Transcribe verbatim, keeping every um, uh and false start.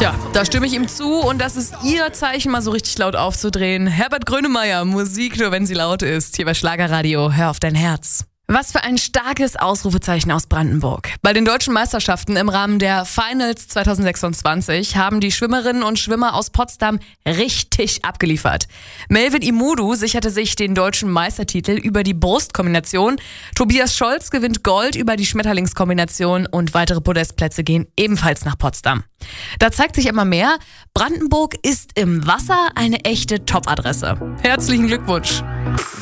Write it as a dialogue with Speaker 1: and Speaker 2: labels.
Speaker 1: Tja, da stimme ich ihm zu und das ist Ihr Zeichen, mal so richtig laut aufzudrehen. Herbert Grönemeyer, Musik nur wenn sie laut ist. Hier bei Schlagerradio, hör auf dein Herz. Was für ein starkes Ausrufezeichen aus Brandenburg. Bei den deutschen Meisterschaften im Rahmen der Finals zwanzig sechsundzwanzig haben die Schwimmerinnen und Schwimmer aus Potsdam richtig abgeliefert. Melvin Imudu sicherte sich den deutschen Meistertitel über die Brustkombination. Tobias Scholz gewinnt Gold über die Schmetterlingskombination und weitere Podestplätze gehen ebenfalls nach Potsdam. Da zeigt sich immer mehr, Brandenburg ist im Wasser eine echte Top-Adresse. Herzlichen Glückwunsch!